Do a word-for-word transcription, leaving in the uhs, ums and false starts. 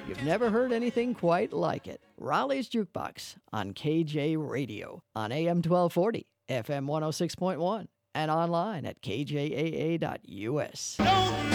You've never heard anything quite like it. Raleigh's Jukebox on K J Radio on A M twelve forty, F M one oh six point one, and online at k j a a dot u s. Don't